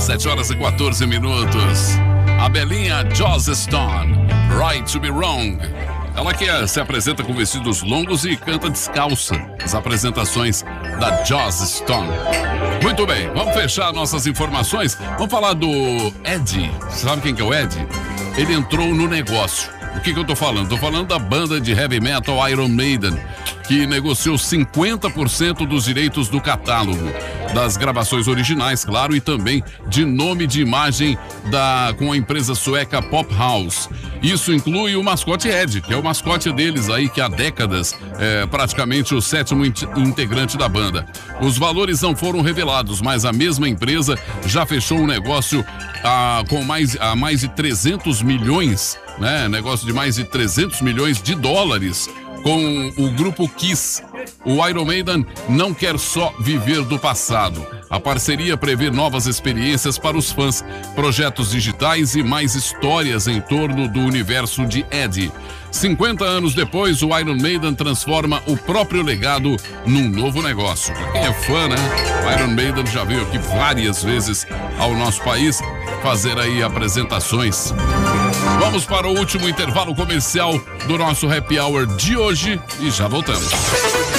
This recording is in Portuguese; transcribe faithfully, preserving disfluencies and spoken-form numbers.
sete horas e quatorze minutos. A belinha Joss Stone, Right to Be Wrong. Ela que se apresenta com vestidos longos e canta descalça. As apresentações da Joss Stone. Muito bem, vamos fechar nossas informações. Vamos falar do Ed. Sabe quem que é o Ed? Ele entrou no negócio. O que que eu tô falando? Tô falando da banda de heavy metal Iron Maiden, que negociou cinquenta por cento dos direitos do catálogo, das gravações originais, claro, e também de nome e de imagem da, com a empresa sueca Pop House. Isso inclui o mascote Ed, que é o mascote deles aí, que há décadas é praticamente o sétimo integrante da banda. Os valores não foram revelados, mas a mesma empresa já fechou um negócio a, com mais, a mais de trezentos milhões, né? Negócio de mais de trezentos milhões de dólares com o grupo Kiss. O Iron Maiden não quer só viver do passado. A parceria prevê novas experiências para os fãs, projetos digitais e mais histórias em torno do universo de Ed. cinquenta anos depois, o Iron Maiden transforma o próprio legado num novo negócio. Quem é fã, né? O Iron Maiden já veio aqui várias vezes ao nosso país fazer aí apresentações. Vamos para o último intervalo comercial do nosso Happy Hour de hoje e já voltamos.